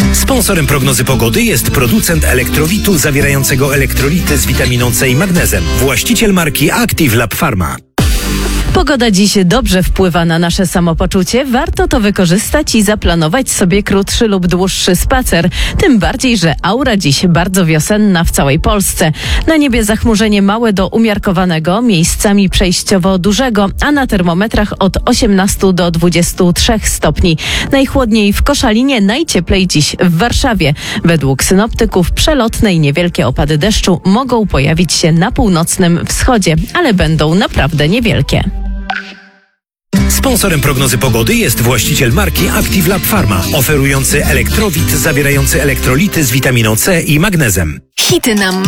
Sponsorem prognozy pogody jest producent elektrowitu zawierającego elektrolity z witaminą C i magnezem. Właściciel marki Active Lab Pharma. Pogoda dziś dobrze wpływa na nasze samopoczucie. Warto to wykorzystać i zaplanować sobie krótszy lub dłuższy spacer. Tym bardziej, że aura dziś bardzo wiosenna w całej Polsce. Na niebie zachmurzenie małe do umiarkowanego, miejscami przejściowo dużego, a na termometrach od 18 do 23 stopni. Najchłodniej w Koszalinie, najcieplej dziś w Warszawie. Według synoptyków przelotne i niewielkie opady deszczu mogą pojawić się na północnym wschodzie, ale będą naprawdę niewielkie. Sponsorem prognozy pogody jest właściciel marki Active Lab Pharma, oferujący elektrowit zawierający elektrolity z witaminą C i magnezem. Hity na